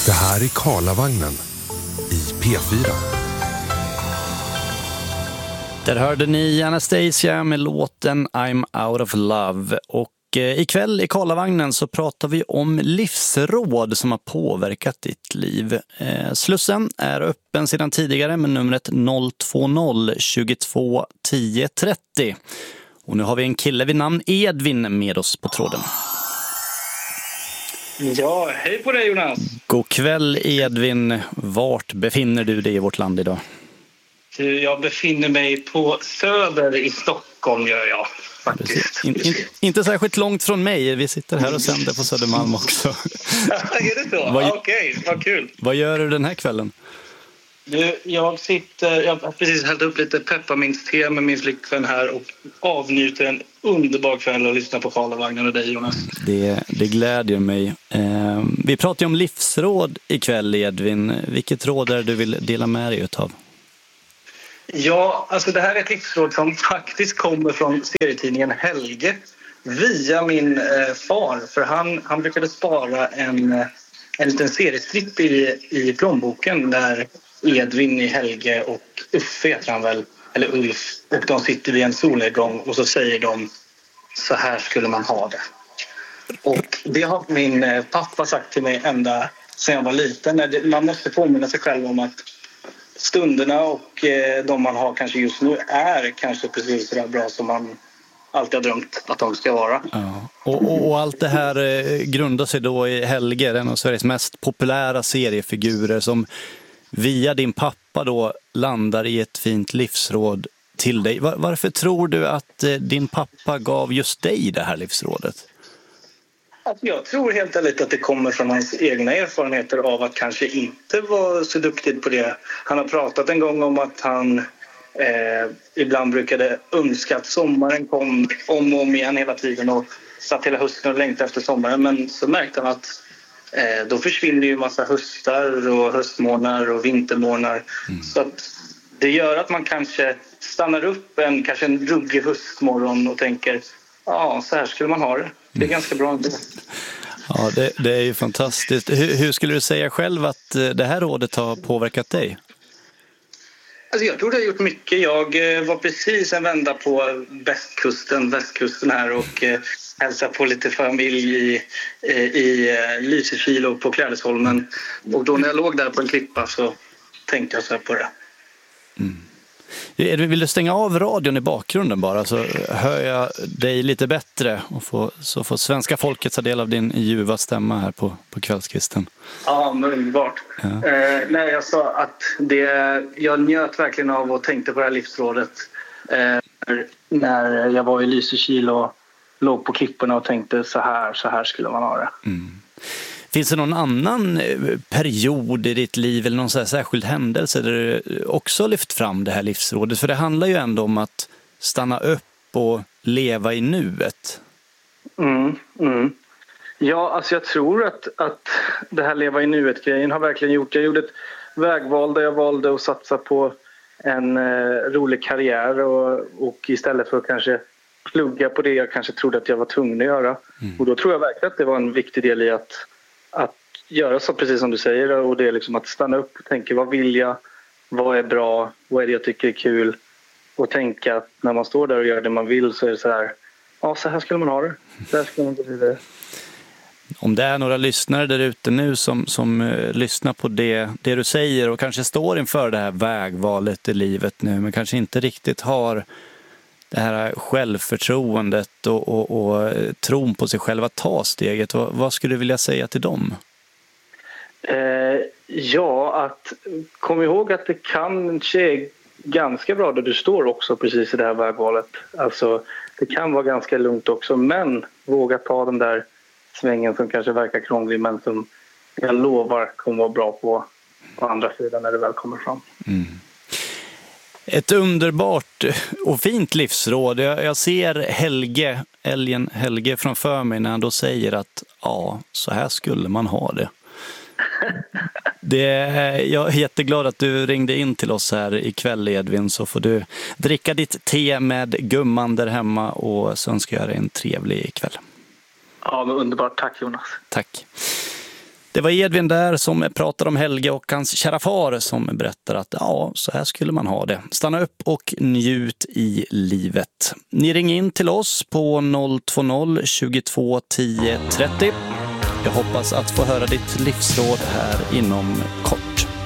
Det här är Karlavagnen i P4. Där hörde ni Anastasia med låten I'm Out of Love. Och ikväll i Karlavagnen så pratar vi om livsråd som har påverkat ditt liv. Slussen är öppen sedan tidigare med numret 020 22 10 30. Och nu har vi en kille vid namn Edvin med oss på tråden. Ja, hej på dig Jonas. God kväll Edvin. Vart befinner du dig i vårt land idag? Jag befinner mig på Söder i Stockholm gör jag faktiskt. Inte särskilt långt från mig. Vi sitter här och sänder på Södermalm också. Är det så? Okej, vad kul. Vad gör du den här kvällen? Jag har precis hällt upp lite pepparmintste med min flickvän här och avnjuter en underbar kväll och lyssnar på Karlavagnen och dig Jonas. Det glädjer mig. Vi pratar ju om livsråd ikväll Edvin. Vilket råd är det du vill dela med dig utav? Ja, alltså det här är ett livsråd som faktiskt kommer från serietidningen Helge via min far. För han brukade spara en liten seriestripp i plånboken där Edvin i Helge och Uffe heter han väl, eller Ulf. Och de sitter vid en solnedgång och så säger de så här skulle man ha det. Och det har min pappa sagt till mig ända sedan jag var liten. Man måste påminna sig själv om att stunderna och de man har kanske just nu är kanske precis så där bra som man alltid har drömt att de ska vara. Ja. Och allt det här grundar sig då i Helge, en av Sveriges mest populära seriefigurer som via din pappa då landar i ett fint livsråd till dig. Varför tror du att din pappa gav just dig det här livsrådet? Jag tror helt ärligt att det kommer från hans egna erfarenheter av att kanske inte vara så duktig på det. Han har pratat en gång om att han ibland brukade önska att sommaren kom om och om igen hela tiden och satt hela hösten och längtade efter sommaren. Men så märkte han att då försvinner ju en massa höstar och höstmånader och vintermånader. Så att det gör att man kanske stannar upp kanske en ruggig höstmorgon och tänker ja, så här skulle man ha det. Det är ganska bra ändå. Ja, det är ju fantastiskt. Hur skulle du säga själv att det här rådet har påverkat dig? Alltså jag tror det har gjort mycket. Jag var precis en vända på västkusten här och hälsade på lite familj i Lysekil och på Klädesholmen. Och då när jag låg där på en klippa så tänkte jag så här på det. Vill du stänga av radion i bakgrunden bara så hör jag dig lite bättre och så får svenska folket ta del av din ljuva stämma här på kvällskvisten. Ja, men underbart. Ja. Nej, jag sa att jag njöt verkligen av och tänkte på det här livsrådet när jag var i Lysekil och låg på klipporna och tänkte så här skulle man ha det. Finns det någon annan period i ditt liv eller någon särskild händelse där du också lyft fram det här livsrådet? För det handlar ju ändå om att stanna upp och leva i nuet. Ja, alltså jag tror att det här leva i nuet-grejen har verkligen gjort. Jag gjorde ett vägval där jag valde att satsa på en rolig karriär och istället för att kanske plugga på det jag kanske trodde att jag var tvungen att göra. Och då tror jag verkligen att det var en viktig del i att göra så precis som du säger och det är liksom att stanna upp och tänka vad vill jag, vad är bra, vad är det jag tycker är kul och tänka att när man står där och gör det man vill så är det så här, ja så här skulle man ha det, så här skulle man gå vidare. Om det är några lyssnare där ute nu som lyssnar på det du säger och kanske står inför det här vägvalet i livet nu men kanske inte riktigt har det här självförtroendet och tron på sig själv att ta steget. Vad skulle du vilja säga till dem? Kom ihåg att det kanske är ganska bra där du står också precis i det här vägvalet. Alltså, det kan vara ganska lugnt också, men våga ta den där svängen som kanske verkar krånglig men som jag lovar kommer vara bra på andra sidan när det väl kommer fram. Ett underbart och fint livsråd. Jag ser älgen Helge framför mig när han då säger att ja, så här skulle man ha det. Jag är jätteglad att du ringde in till oss här ikväll Edvin, så får du dricka ditt te med gumman där hemma och så önskar jag dig en trevlig kväll. Ja, men underbart. Tack Jonas. Tack. Det var Edvin där som pratade om Helge och hans kära far som berättar att ja, så här skulle man ha det. Stanna upp och njut i livet. Ni ringer in till oss på 020 22 10 30. Jag hoppas att få höra ditt livsråd här inom kort.